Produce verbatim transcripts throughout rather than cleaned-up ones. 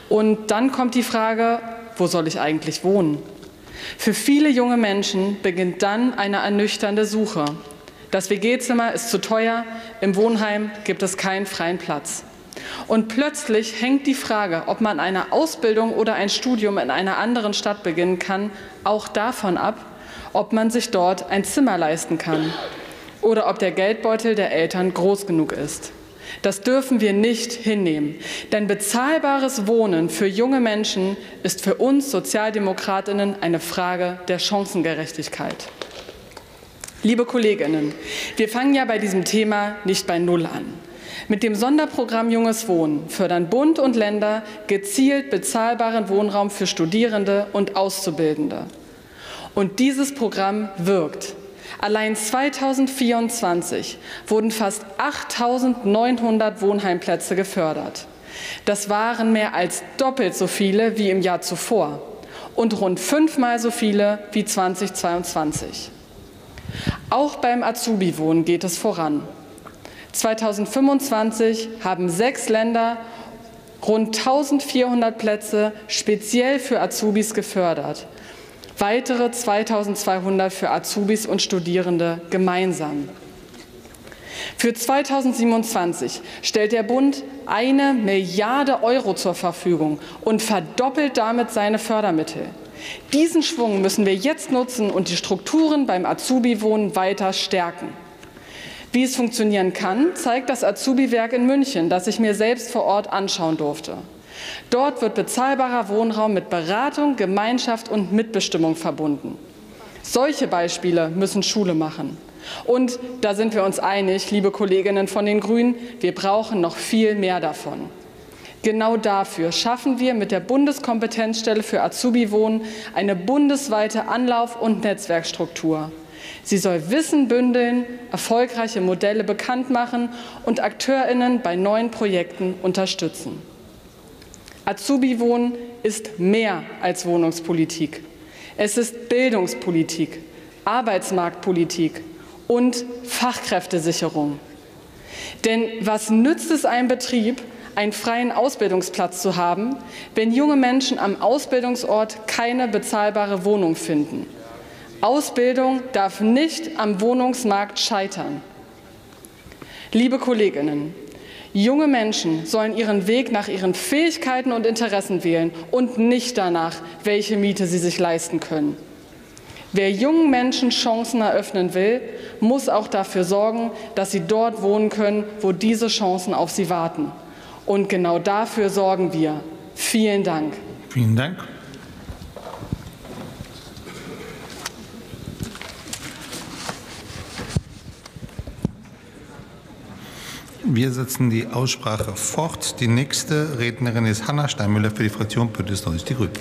Und dann kommt die Frage, wo soll ich eigentlich wohnen? Für viele junge Menschen beginnt dann eine ernüchternde Suche. Das W G-Zimmer ist zu teuer, im Wohnheim gibt es keinen freien Platz. Und plötzlich hängt die Frage, ob man eine Ausbildung oder ein Studium in einer anderen Stadt beginnen kann, auch davon ab, ob man sich dort ein Zimmer leisten kann oder ob der Geldbeutel der Eltern groß genug ist. Das dürfen wir nicht hinnehmen, denn bezahlbares Wohnen für junge Menschen ist für uns Sozialdemokratinnen eine Frage der Chancengerechtigkeit. Liebe Kolleginnen, wir fangen ja bei diesem Thema nicht bei Null an. Mit dem Sonderprogramm Junges Wohnen fördern Bund und Länder gezielt bezahlbaren Wohnraum für Studierende und Auszubildende. Und dieses Programm wirkt. Allein zweitausendvierundzwanzig wurden fast achttausendneunhundert Wohnheimplätze gefördert. Das waren mehr als doppelt so viele wie im Jahr zuvor und rund fünfmal so viele wie zweitausendzweiundzwanzig. Auch beim Azubi-Wohnen geht es voran. zweitausendfünfundzwanzig haben sechs Länder rund eintausendvierhundert Plätze speziell für Azubis gefördert. Weitere zweitausendzweihundert für Azubis und Studierende gemeinsam. Für zweitausendsiebenundzwanzig stellt der Bund eine Milliarde Euro zur Verfügung und verdoppelt damit seine Fördermittel. Diesen Schwung müssen wir jetzt nutzen und die Strukturen beim Azubi-Wohnen weiter stärken. Wie es funktionieren kann, zeigt das Azubi-Werk in München, das ich mir selbst vor Ort anschauen durfte. Dort wird bezahlbarer Wohnraum mit Beratung, Gemeinschaft und Mitbestimmung verbunden. Solche Beispiele müssen Schule machen. Und da sind wir uns einig, liebe Kolleginnen von den Grünen, wir brauchen noch viel mehr davon. Genau dafür schaffen wir mit der Bundeskompetenzstelle für Azubi-Wohnen eine bundesweite Anlauf- und Netzwerkstruktur. Sie soll Wissen bündeln, erfolgreiche Modelle bekannt machen und AkteurInnen bei neuen Projekten unterstützen. Azubi-Wohnen ist mehr als Wohnungspolitik. Es ist Bildungspolitik, Arbeitsmarktpolitik und Fachkräftesicherung. Denn was nützt es einem Betrieb, einen freien Ausbildungsplatz zu haben, wenn junge Menschen am Ausbildungsort keine bezahlbare Wohnung finden? Ausbildung darf nicht am Wohnungsmarkt scheitern. Liebe Kolleginnen, junge Menschen sollen ihren Weg nach ihren Fähigkeiten und Interessen wählen und nicht danach, welche Miete sie sich leisten können. Wer jungen Menschen Chancen eröffnen will, muss auch dafür sorgen, dass sie dort wohnen können, wo diese Chancen auf sie warten. Und genau dafür sorgen wir. Vielen Dank. Vielen Dank. Wir setzen die Aussprache fort. Die nächste Rednerin ist Hanna Steinmüller für die Fraktion Bündnis neunzig Die Grünen.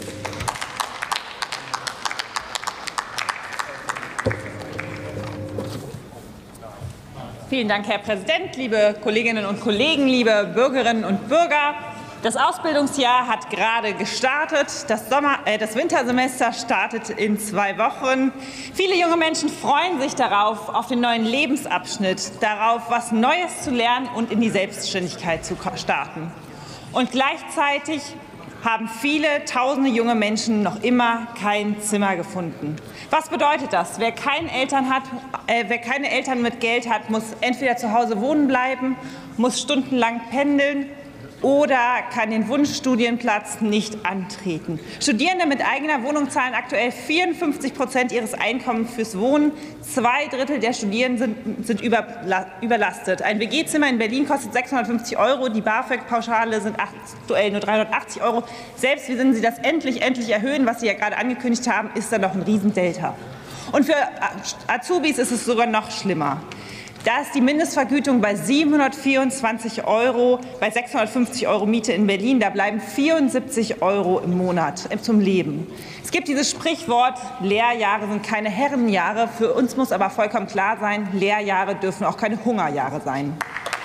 Vielen Dank, Herr Präsident, liebe Kolleginnen und Kollegen, liebe Bürgerinnen und Bürger. Das Ausbildungsjahr hat gerade gestartet. Das, Sommer, äh, das Wintersemester startet in zwei Wochen. Viele junge Menschen freuen sich darauf, auf den neuen Lebensabschnitt, darauf, was Neues zu lernen und in die Selbstständigkeit zu starten. Und gleichzeitig haben viele tausende junge Menschen noch immer kein Zimmer gefunden. Was bedeutet das? Wer keine Eltern hat, äh, wer keine Eltern mit Geld hat, muss entweder zu Hause wohnen bleiben, muss stundenlang pendeln oder kann den Wunschstudienplatz nicht antreten. Studierende mit eigener Wohnung zahlen aktuell vierundfünfzig Prozent ihres Einkommens fürs Wohnen. Zwei Drittel der Studierenden sind, sind überlastet. Ein W G-Zimmer in Berlin kostet sechshundertfünfzig Euro. Die BAföG-Pauschale sind aktuell nur dreihundertachtzig Euro. Selbst wenn Sie das endlich, endlich erhöhen, was Sie ja gerade angekündigt haben, ist da noch ein Riesendelta. Und für Azubis ist es sogar noch schlimmer. Da ist die Mindestvergütung bei siebenhundertvierundzwanzig Euro, bei sechshundertfünfzig Euro Miete in Berlin. Da bleiben vierundsiebzig Euro im Monat zum Leben. Es gibt dieses Sprichwort, Lehrjahre sind keine Herrenjahre. Für uns muss aber vollkommen klar sein, Lehrjahre dürfen auch keine Hungerjahre sein.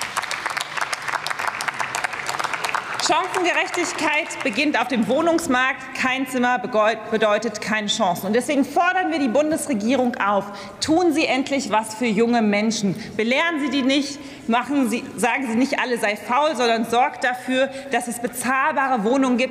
Chancengerechtigkeit beginnt auf dem Wohnungsmarkt. Kein Zimmer bedeutet keine Chancen. Und deswegen fordern wir die Bundesregierung auf, tun Sie endlich was für junge Menschen. Belehren Sie die nicht, machen Sie, sagen Sie nicht, alle sei faul, sondern sorgt dafür, dass es bezahlbare Wohnungen gibt.